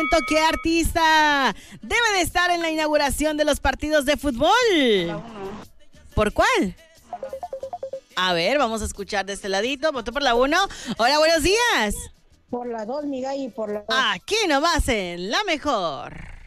¿Qué artista debe de estar en la inauguración de los partidos de fútbol? ¿Por cuál? A ver, vamos a escuchar de este ladito. Votó por la 1. Hola, buenos días. Por la 2, mi gallo, y por la 2. Aquí nomás en La Mejor.